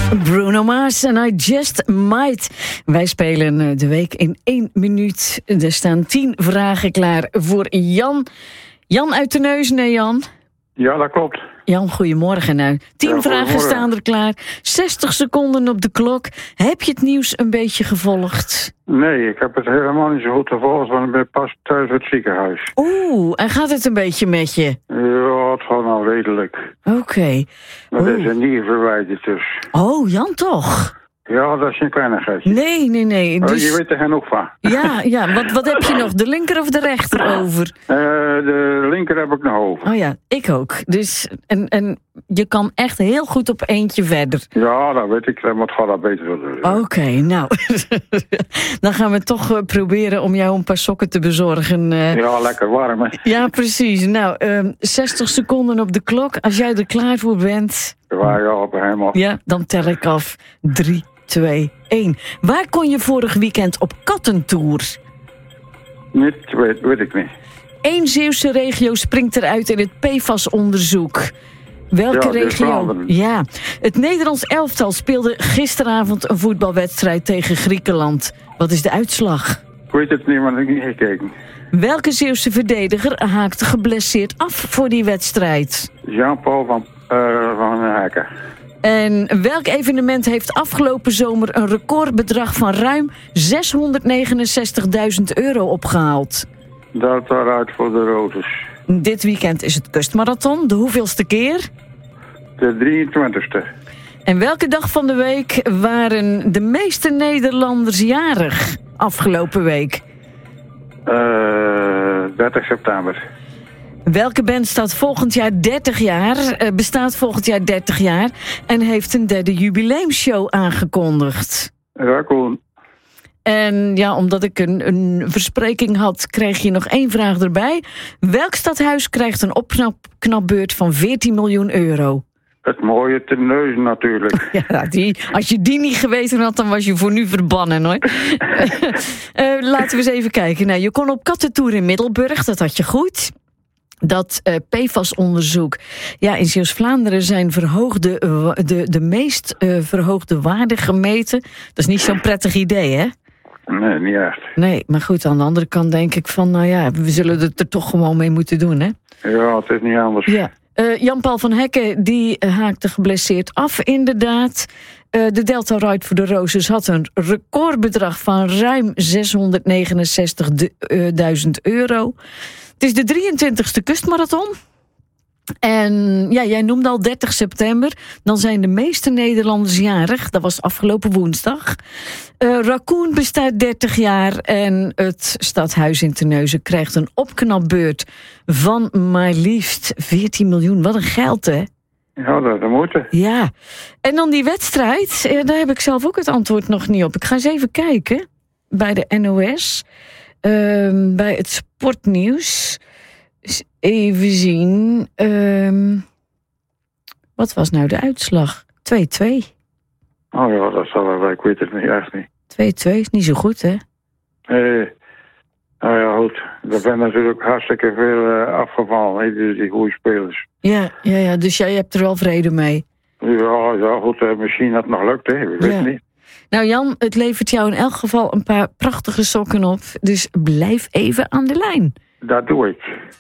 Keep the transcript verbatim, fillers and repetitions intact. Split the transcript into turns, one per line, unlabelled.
Bruno Mars en I Just Might. Wij spelen de week in één minuut. Er staan tien vragen klaar voor Jan. Jan uit Terneuzen, nee Jan?
Ja, dat klopt.
Jan, goedemorgen. Nou, tien
ja,
vragen staan er klaar. zestig seconden op de klok. Heb je het nieuws een beetje gevolgd?
Nee, ik heb het helemaal niet zo goed gevolgd, want ik ben pas thuis uit het ziekenhuis.
Oeh, en gaat het een beetje met je?
Ja, het gaat nou redelijk.
Oké. Okay.
Maar er is een nier verwijderd dus.
Oh, Jan toch?
Ja, dat is geen kleinigheidje.
Nee, nee, nee.
Dus...
Dus...
Je weet er genoeg van.
Ja, ja. Wat, wat heb je nog? De linker of de rechter over?
Uh, de linker heb ik nog over.
Oh ja, ik ook. Dus, en, en je kan echt heel goed op eentje verder.
Ja, dat weet ik. Maar het gaat dat beter worden.
Oké, okay, nou. Dan gaan we toch uh, proberen om jou een paar sokken te bezorgen. Uh...
Ja, lekker warm, hè?
Ja, precies. Nou, uh, zestig seconden op de klok. Als jij er klaar voor bent...
Ja, ja, op helemaal.
Ja, dan tel ik af. Drie, twee, één. Waar kon je vorig weekend op kattentour?
Niet, weet, weet ik niet.
Eén Zeeuwse regio springt eruit in het P F A S-onderzoek. Welke
ja,
regio? Ja, het Nederlands elftal speelde gisteravond een voetbalwedstrijd tegen Griekenland. Wat is de uitslag?
Ik weet het niet, maar ik heb niet gekeken.
Welke Zeeuwse verdediger haakte geblesseerd af voor die wedstrijd?
Jean-Paul van, uh, van Hekken.
En welk evenement heeft afgelopen zomer een recordbedrag van ruim zeshonderdnegenenzestigduizend euro opgehaald?
Dat daaruit voor de Rodes.
Dit weekend is het kustmarathon, de hoeveelste keer?
De drieëntwintigste.
En welke dag van de week waren de meeste Nederlanders jarig afgelopen week?
Uh, dertig september.
Welke band staat volgend jaar dertig jaar, uh, bestaat volgend jaar dertig jaar... en heeft een derde jubileumshow aangekondigd?
Raccoon.
En ja, omdat ik een, een verspreking had, kreeg je nog één vraag erbij. Welk stadhuis krijgt een opknapbeurt van veertien miljoen euro?
Het mooie Terneuzen natuurlijk.
Ja, die, als je die niet geweten had, dan was je voor nu verbannen, hoor. uh, laten we eens even kijken. Nou, je kon op kattentoer in Middelburg, dat had je goed. Dat uh, P F A S-onderzoek. Ja, in Zeeuws-Vlaanderen zijn verhoogde, uh, de, de meest uh, verhoogde waarden gemeten. Dat is niet zo'n prettig idee, hè?
Nee, niet echt.
Nee, maar goed, aan de andere kant denk ik van... nou ja, we zullen het er toch gewoon mee moeten doen, hè?
Ja, het is niet anders.
Ja. Uh, Jan-Paul van Hekken, die uh, haakte geblesseerd af, inderdaad. Uh, de Delta Ride voor de Roses had een recordbedrag van ruim zeshonderdnegenenzestigduizend euro. Het is de drieëntwintigste kustmarathon. En ja, jij noemde al dertig september. Dan zijn de meeste Nederlanders jarig. Dat was afgelopen woensdag. Uh, Raccoon bestaat dertig jaar. En het stadhuis in Terneuzen krijgt een opknapbeurt van maar liefst veertien miljoen. Wat een geld, hè?
Ja, dat moet.
Ja. En dan die wedstrijd. Uh, daar heb ik zelf ook het antwoord nog niet op. Ik ga eens even kijken. Bij de N O S. Uh, bij het sportnieuws. Even zien. Um, wat was nou de uitslag? twee twee.
Oh ja, dat zal wel. Ik weet het niet, echt niet.
twee twee is niet zo goed, hè?
Eh, nou ja, goed. Er zijn natuurlijk hartstikke veel uh, afgevallen, hè, dus die goede spelers.
Ja, ja, ja, dus jij hebt er wel vrede mee.
Ja, ja goed. Uh, misschien dat het nog lukt, hè. Ik weet het niet.
Nou Jan, het levert jou in elk geval een paar prachtige sokken op. Dus blijf even aan de lijn.
Dat doe ik.